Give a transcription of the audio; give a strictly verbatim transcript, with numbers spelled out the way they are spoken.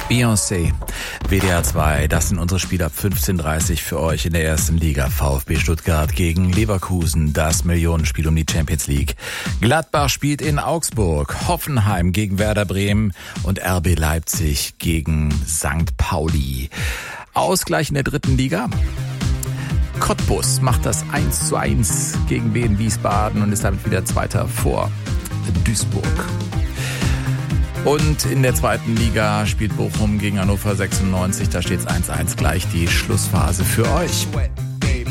Beyoncé, W D R zwei, das sind unsere Spiele ab fünfzehn Uhr dreißig für euch in der ersten Liga. VfB Stuttgart gegen Leverkusen, das Millionenspiel um die Champions League. Gladbach spielt in Augsburg, Hoffenheim gegen Werder Bremen und R B Leipzig gegen Sankt Pauli. Ausgleich in der dritten Liga. Cottbus macht das eins zu eins gegen Wien Wiesbaden und ist damit wieder Zweiter vor Duisburg. Und in der zweiten Liga spielt Bochum gegen Hannover sechsundneunzig. Da steht es eins zu eins, gleich die Schlussphase für euch.